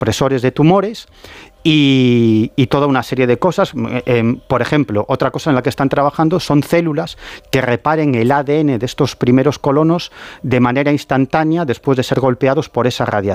supresores de tumores y toda una serie de cosas. Por ejemplo, otra cosa en la que están trabajando son células que reparen el ADN de estos primeros colonos de manera instantánea después de ser golpeados por esa radiación.